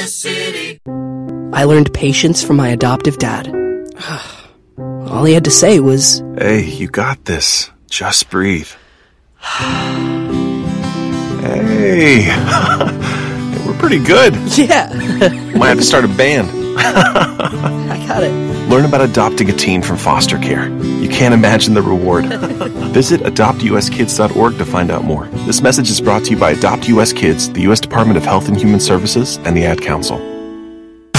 the city. I learned patience from my adoptive dad. All he had to say was, "Hey, you got this. Just breathe." Hey, we're pretty good. yeah, Might have to start a band. I got it. Learn about adopting a teen from foster care. You can't imagine the reward. Visit adoptuskids.org to find out more. This message is brought to you by Adopt US Kids, the U.S. Department of Health and Human Services, and the Ad Council.